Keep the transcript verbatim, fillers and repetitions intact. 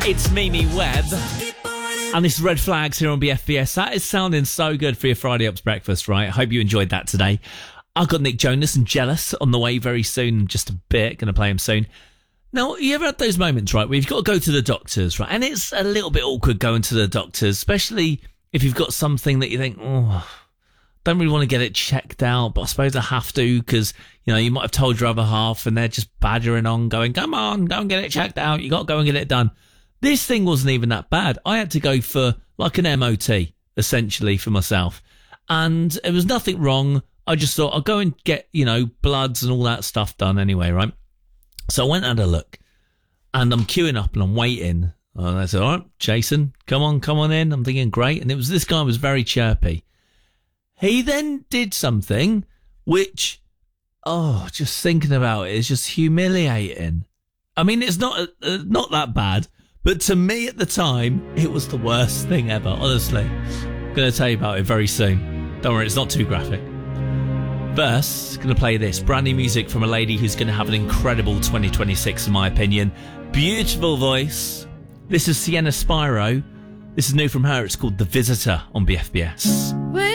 It's Mimi Webb. And this is Red Flags here on B F B S. That is sounding so good for your Friday Ups breakfast, right? I hope you enjoyed that today. I've got Nick Jonas and Jealous on the way very soon, just a bit. Going to play him soon. Now, you ever had those moments, right, where you've got to go to the doctors, right? And it's a little bit awkward going to the doctors, especially if you've got something that you think, oh, don't really want to get it checked out, but I suppose I have to because, you know, you might have told your other half and they're just badgering on, going, come on, go and get it checked out. You got to go and get it done. This thing wasn't even that bad. I had to go for like an M O T, essentially, for myself. And there was nothing wrong. I just thought I'll go and get, you know, bloods and all that stuff done anyway, right? So I went and had a look. And I'm queuing up and I'm waiting. And I said, all right, Jason, come on, come on in. I'm thinking, great. And it was this guy was very chirpy. He then did something which, oh, just thinking about it is just humiliating. I mean, it's not uh, not that bad. But to me at the time, it was the worst thing ever, honestly. I'm going to tell you about it very soon. Don't worry, it's not too graphic. First, going to play this. Brand new music from a lady who's going to have an incredible twenty twenty-six, in my opinion. Beautiful voice. This is Sienna Spiro. This is new from her. It's called The Visitor on B F B S.